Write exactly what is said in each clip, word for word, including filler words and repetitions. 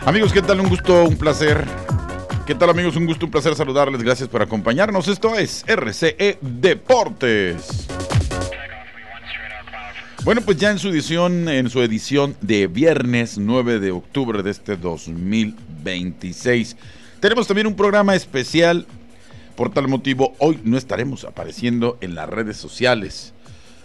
Amigos, ¿qué tal? Un gusto, un placer. ¿Qué tal, amigos? Un gusto, un placer saludarles. Gracias por acompañarnos. Esto es R C E Deportes. Bueno, pues ya en su edición, en su edición de viernes nueve de octubre de este dos mil veintiséis, tenemos también un programa especial. Por tal motivo, hoy no estaremos apareciendo en las redes sociales.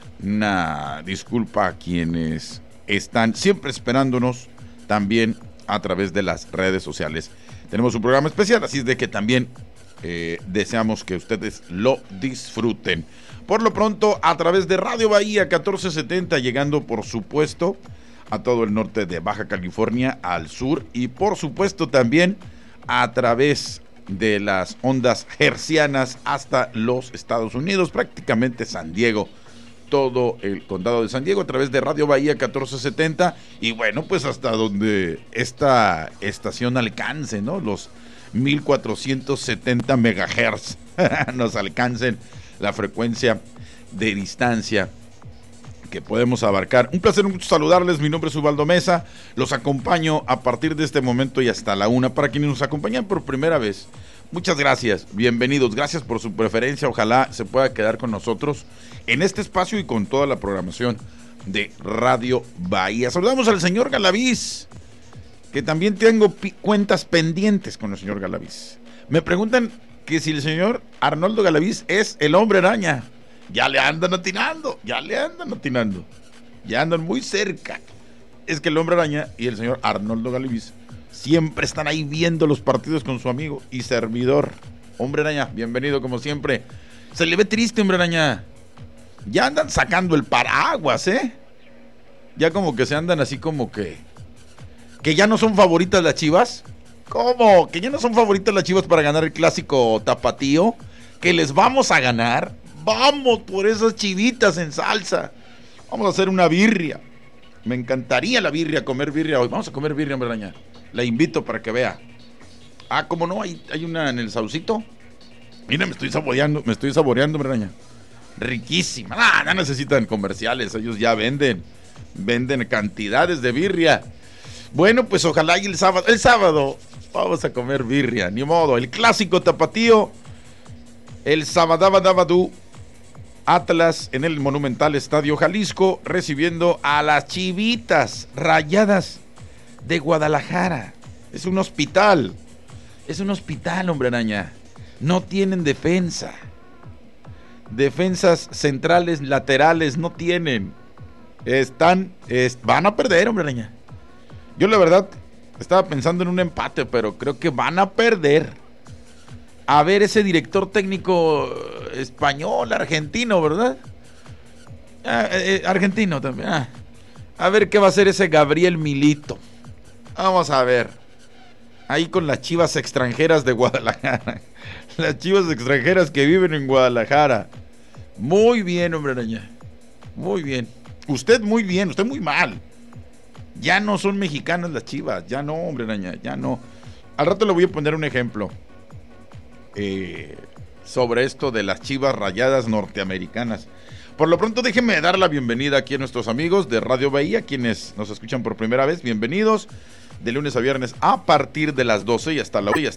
Una disculpa a quienes están siempre esperándonos también a través de las redes sociales. Tenemos un programa especial, así es de que también eh, deseamos que ustedes lo disfruten. Por lo pronto, a través de Radio Bahía catorce setenta, llegando por supuesto a todo el norte de Baja California, al sur, y por supuesto también a través de las ondas hercianas hasta los Estados Unidos, prácticamente San Diego, todo el condado de San Diego, a través de Radio Bahía catorce setenta, y bueno, pues hasta donde esta estación alcance, ¿no? Los mil cuatrocientos setenta megahertz nos alcancen la frecuencia de distancia que podemos abarcar. Un placer, un gusto saludarles. Mi nombre es Ubaldo Mesa. Los acompaño a partir de este momento y hasta la una. Para quienes nos acompañan por primera vez, muchas gracias, bienvenidos, gracias por su preferencia. Ojalá se pueda quedar con nosotros en este espacio y con toda la programación de Radio Bahía. Saludamos al señor Galaviz, que también tengo pi- cuentas pendientes con el señor Galaviz. Me preguntan que si el señor Arnoldo Galaviz es el Hombre Araña. Ya le andan atinando, ya le andan atinando, ya andan muy cerca. Es que el Hombre Araña y el señor Arnoldo Galaviz siempre están ahí viendo los partidos con su amigo y servidor. Hombre Araña, bienvenido como siempre. Se le ve triste, Hombre Araña. Ya andan sacando el paraguas, ¿eh? Ya como que se andan así como que... ¿Que ya no son favoritas las Chivas? ¿Cómo? ¿Que ya no son favoritas las Chivas para ganar el clásico tapatío? ¿Que les vamos a ganar? Vamos por esas chivitas en salsa. Vamos a hacer una birria. Me encantaría la birria, comer birria hoy. Vamos a comer birria, Hombre Araña. La invito para que vea. Ah, ¿cómo no? Hay, hay una en el Saucito. Mira, me estoy saboreando, me estoy saboreando, Hombre Araña. Riquísima. Ah, no necesitan comerciales, ellos ya venden. Venden cantidades de birria. Bueno, pues ojalá y el sábado, el sábado vamos a comer birria, ni modo. El clásico tapatío, el Sabadabadabadú, Atlas en el Monumental Estadio Jalisco, recibiendo a las Chivitas Rayadas de Guadalajara. Es un hospital, es un hospital, Hombre Araña. No tienen defensa. Defensas centrales, laterales, no tienen. Están, es, van a perder, Hombre Araña. Yo la verdad estaba pensando en un empate, pero creo que van a perder. A ver ese director técnico español, argentino, ¿verdad? Ah, eh, argentino también. Ah. A ver qué va a hacer ese Gabriel Milito. Vamos a ver. Ahí con las Chivas extranjeras de Guadalajara. Las Chivas extranjeras que viven en Guadalajara. Muy bien, Hombre Araña. Muy bien. Usted muy bien, usted muy mal. Ya no son mexicanas las Chivas. Ya no, Hombre Araña, ya no. Al rato le voy a poner un ejemplo. Eh, sobre esto de las Chivas Rayadas norteamericanas. Por lo pronto déjenme dar la bienvenida aquí a nuestros amigos de Radio Bahía, quienes nos escuchan por primera vez. Bienvenidos de lunes a viernes a partir de las doce y hasta la hora.